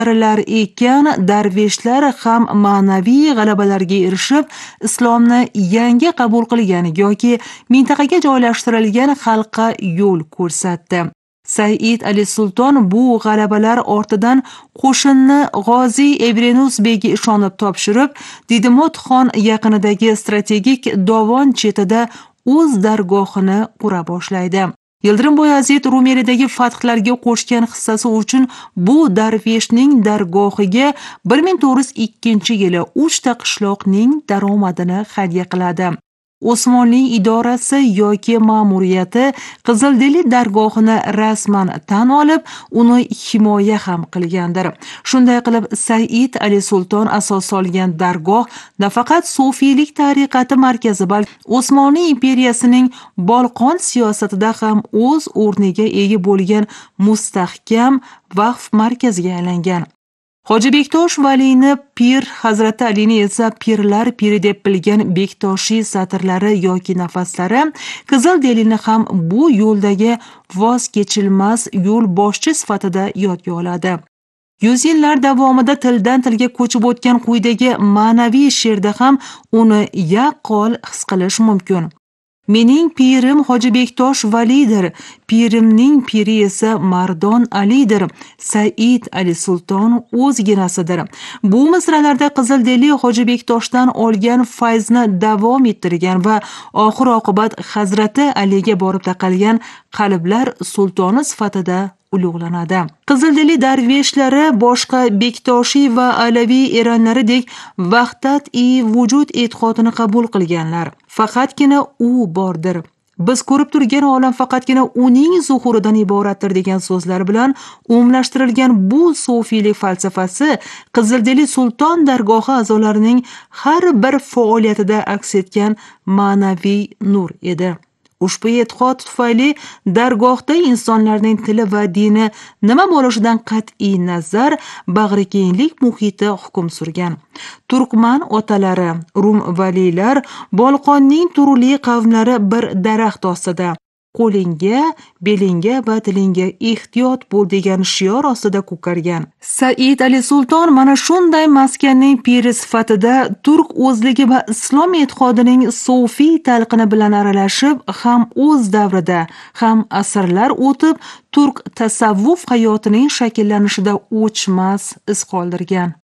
ekan, darveshlar ham ma'naviy g'alabalarga erishib, islomni yangi qabul qilgan yoki mintaqaga joylashtirilgan xalqqa yo'l ko'rsatdi. Said Ali Sulton bu g'alabalar ortidan qo'shinni G'ozi Evrenus beyga ishonib topshirib, Didimot xon yaqinidagi strategik dovon chetida o'z dargohini qura boshlaydi. Yildirim Boyazid Rumelidagi fathlarga qo'shgan hissasi uchun bu darveshning dargohiga 1402-yili 3 ta qishloqning daromadini hadya qiladi. Osmonli idorasi yoki ma'muriyati Qizildeli dargohini rasman tan olib, uni himoya ham qilgandir. Shunday qilib, Said Ali Sulton asos solgan dargoh nafaqat sufiylik tariqati markazi, balki Osmonli imperiyasining Bolqon siyosatida ham o'z o'rniga ega bo'lgan mustahkam vaqf markaziga aylangan. Hoji Bektosh Valini pir, Hazrati Alini esa pirlar piri deb bilgan Bektoshiy satrlari yoki nafaslari Qizildelini ham bu yo'ldagi voz kechilmas yo'lboshchi sifatida yodga oladi. 100 yillar davomida tildan tilga ko'chib o'tgan quyidagi ma'naviy she'rda ham uni yaqqol his qilish mumkin. Mening pirim Hoji Bektosh Validir, pirimning piri esa Mardon Alidir, Said Ali Sulton o'zginasidir. Bu misralarda Qizildeli Hoji Bektoshdan olgan fayzni davom ettirgan va oxir oqibat Hazrati Aliga borib taqalgan qalblar sultoni sifatida ulug'lanadi. Qizildeli darveshlari boshqa Bektoshiy va Alaviy eranlaridek vahdat-i vujud e'tiqodini qabul qilganlar. Faqatgina u bordir. Biz ko'rib turgan olam faqatgina uning zuhuridan iboratdir degan so'zlar bilan umumlashtirilgan bu sufiylik falsafasi Qizildeli sulton dargohi a'zolarining har bir faoliyatida aks etgan ma'naviy nur edi. Ushbu e'tiqod tufayli dargohda insonlarning tili va dini nima bo'lishidan qat'iy nazar bag'rikenglik muhiti hukm surgan. Turkman otalari, Rum valiylar, Bolqonning turli qavmlari bir daraxt ostida qo'lingga, belingga va tilingga ehtiyot bo'l degan shior ostida ko'kargan. Said Ali Sulton mana shunday maskanning piri sifatida turk o'zligi va islom e'tiqodining sufiy talqini bilan aralashib, ham o'z davrida, ham asrlar o'tib turk tasavvuf hayotining shakllanishida o'chmas iz qoldirgan.